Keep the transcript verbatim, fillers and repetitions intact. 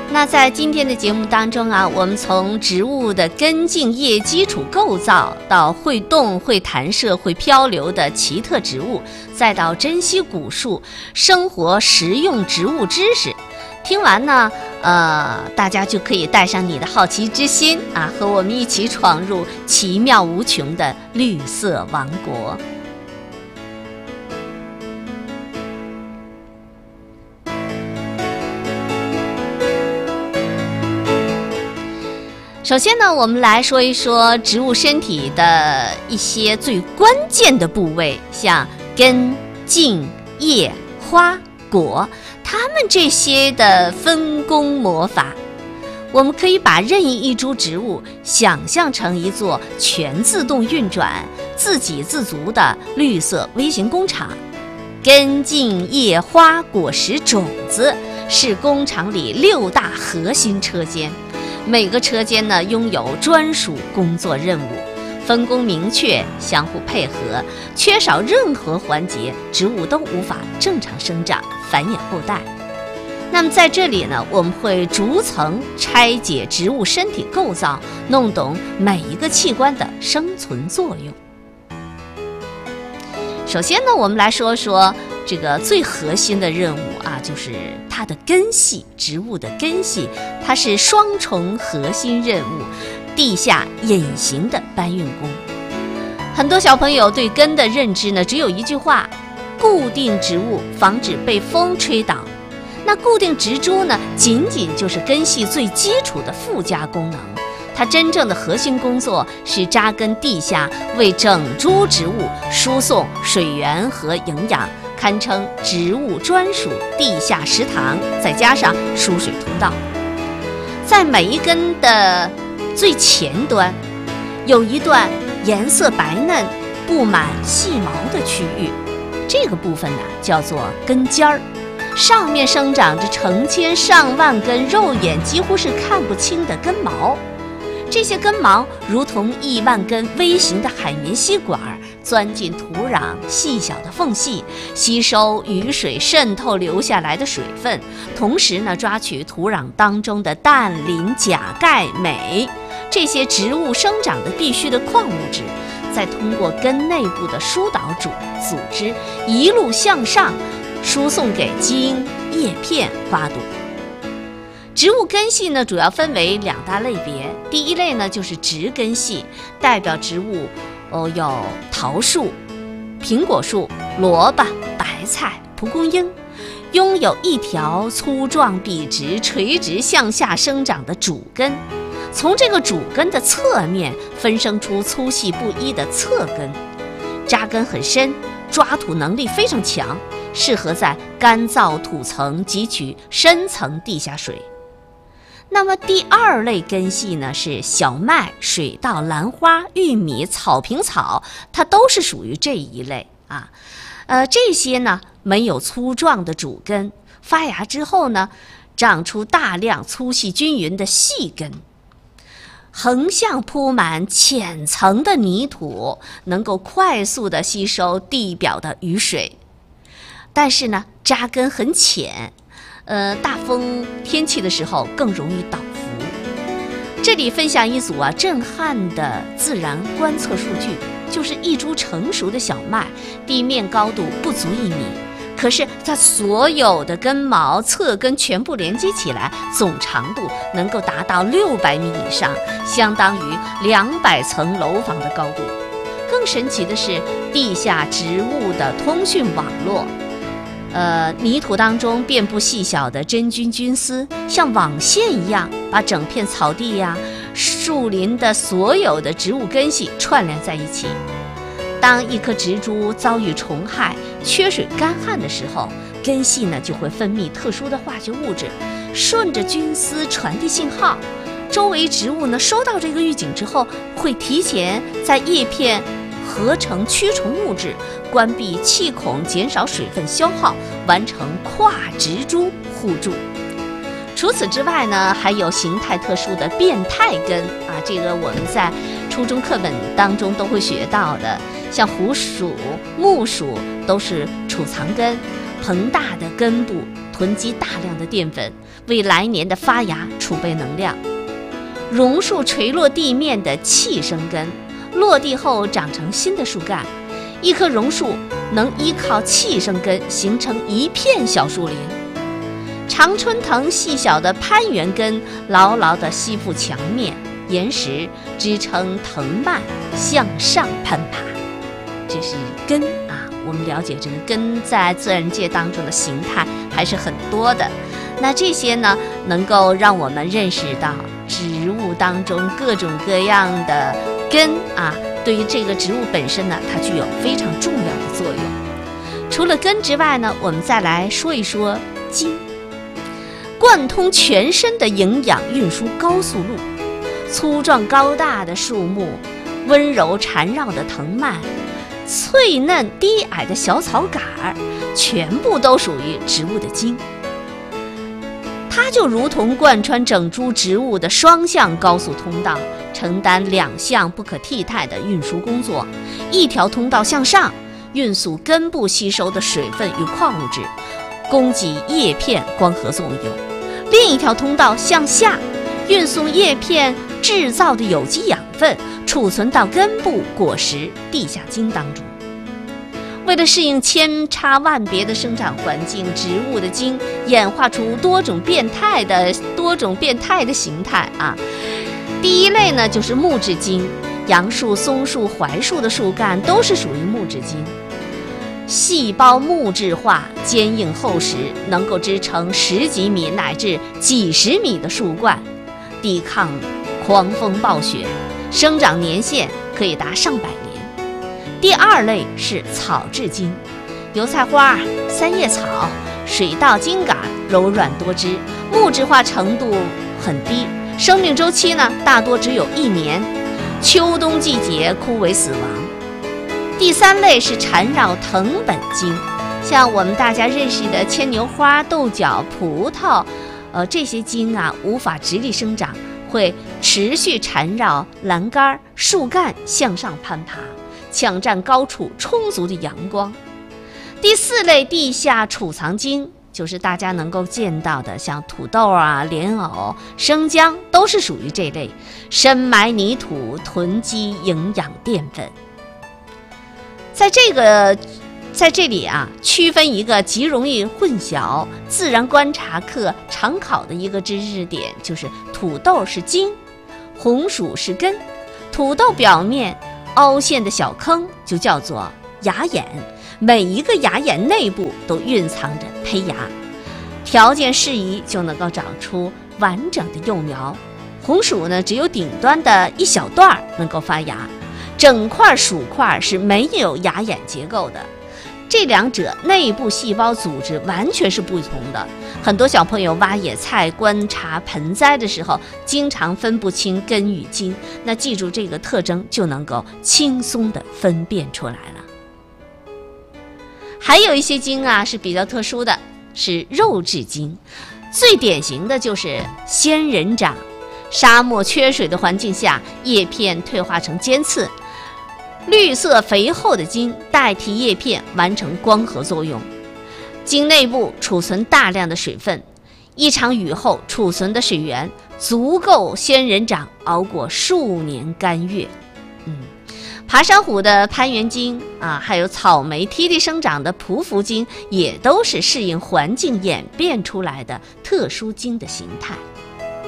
那在今天的节目当中啊，我们从植物的根茎叶基础构造，到会动、会弹射、会漂流的奇特植物，再到珍稀古树、生活实用植物知识。听完呢，呃，大家就可以带上你的好奇之心啊，和我们一起闯入奇妙无穷的绿色王国。首先呢，我们来说一说植物身体的一些最关键的部位，像根、茎、叶、花、果，它们这些的分工魔法。我们可以把任意一株植物想象成一座全自动运转、自给自足的绿色微型工厂。根、茎、叶、花、果实、种子是工厂里六大核心车间。每个车间呢拥有专属工作任务，分工明确，相互配合，缺少任何环节，植物都无法正常生长、繁衍后代。那么在这里呢，我们会逐层拆解植物身体构造，弄懂每一个器官的生存作用。首先呢，我们来说说这个最核心的任务啊，就是它的根系，植物的根系，它是双重核心任务，地下隐形的搬运工。很多小朋友对根的认知呢，只有一句话：固定植物，防止被风吹倒。那固定植株呢，仅仅就是根系最基础的附加功能。它真正的核心工作是扎根地下，为整株植物输送水源和营养，堪称植物专属地下食堂，再加上输水通道。在每一根的最前端，有一段颜色白嫩、布满细毛的区域，这个部分呢叫做根尖儿，上面生长着成千上万根肉眼几乎是看不清的根毛。这些根毛如同亿万根微型的海绵吸管，钻进土壤细小的缝隙，吸收雨水渗透流下来的水分，同时呢，抓取土壤当中的氮、磷、钾、钙、镁这些植物生长的必需的矿物质，再通过根内部的疏导组组织一路向上输送给茎、叶片、花朵。植物根系呢，主要分为两大类别。第一类呢，就是植根系，代表植物哦有桃树、苹果树、萝卜、白菜、蒲公英，拥有一条粗壮、笔直、垂直向下生长的主根。从这个主根的侧面分生出粗细不一的侧根，扎根很深，抓土能力非常强，适合在干燥土层汲取深层地下水。那么第二类根系呢，是小麦、水稻、兰花、玉米、草坪草，它都是属于这一类啊。呃，这些呢没有粗壮的主根，发芽之后呢，长出大量粗细均匀的细根，横向铺满浅层的泥土，能够快速地吸收地表的雨水，但是呢，扎根很浅。呃，大风天气的时候更容易倒伏。这里分享一组啊震撼的自然观测数据，就是一株成熟的小麦，地面高度不足一米，可是它所有的根毛、侧根全部连接起来，总长度能够达到六百米以上，相当于两百层楼房的高度。更神奇的是，地下植物的通讯网络。呃，泥土当中遍布细小的真菌菌丝，像网线一样，把整片草地呀、树林的所有的植物根系串联在一起。当一棵植株遭遇虫害、缺水干旱的时候，根系呢就会分泌特殊的化学物质，顺着菌丝传递信号。周围植物呢收到这个预警之后，会提前在叶片合成驱虫物质，关闭气孔，减少水分消耗，完成跨植株互助。除此之外呢，还有形态特殊的变态根啊，这个我们在初中课本当中都会学到的，像虎鼠、木鼠都是储藏根，膨大的根部囤积大量的淀粉，为来年的发芽储备能量。榕树垂落地面的气生根，落地后长成新的树干。一棵榕树能依靠气生根形成一片小树林。常春藤细小的攀援根牢牢地吸附墙面岩石，支撑藤蔓向上攀爬。这是根啊，我们了解这个根在自然界当中的形态还是很多的。那这些呢，能够让我们认识到植物当中各种各样的根啊，对于这个植物本身呢，它具有非常重要的作用。除了根之外呢，我们再来说一说茎。贯通全身的营养运输高速路，粗壮高大的树木，温柔缠绕的藤蔓，脆嫩低矮的小草杆儿，全部都属于植物的茎。它就如同贯穿整株植物的双向高速通道，承担两项不可替代的运输工作。一条通道向上，运送根部吸收的水分与矿物质，供给叶片光合作用；另一条通道向下，运送叶片制造的有机养分，储存到根部果实地下茎当中。为了适应千差万别的生长环境，植物的茎演化出多种变态的多种变态的形态啊。第一类呢，就是木质茎，杨树、松树、槐树的树干都是属于木质茎，细胞木质化，坚硬厚实，能够支撑十几米乃至几十米的树冠，抵抗狂风暴雪，生长年限可以达上百年。第二类是草质茎，油菜花、三叶草、水稻茎秆柔软多汁，木质化程度很低，生命周期呢大多只有一年，秋冬季节枯萎死亡。第三类是缠绕藤本茎，像我们大家认识的牵牛花、豆角、葡萄，呃，这些茎啊无法直立生长，会持续缠绕栏杆、树干向上攀爬，抢占高处充足的阳光。第四类地下储藏茎，就是大家能够见到的，像土豆啊、莲藕、生姜都是属于这类，深埋泥土，囤积营养淀粉。在这个在这里啊，区分一个极容易混淆自然观察课常考的一个知识点，就是土豆是茎，红薯是根。土豆表面凹陷的小坑就叫做芽眼，每一个芽眼内部都蕴藏着胚芽，条件适宜就能够长出完整的幼苗。红薯呢，只有顶端的一小段能够发芽，整块薯块是没有芽眼结构的。这两者内部细胞组织完全是不同的。很多小朋友挖野菜、观察盆栽的时候，经常分不清根与茎，那记住这个特征就能够轻松地分辨出来了。还有一些茎啊是比较特殊的，是肉质茎，最典型的就是仙人掌。沙漠缺水的环境下，叶片退化成尖刺，绿色肥厚的茎代替叶片完成光合作用。茎内部储存大量的水分，一场雨后储存的水源足够仙人掌熬过数年干月。嗯，爬山虎的攀援茎啊，还有草莓梯地生长的匍匐茎，也都是适应环境演变出来的特殊茎的形态。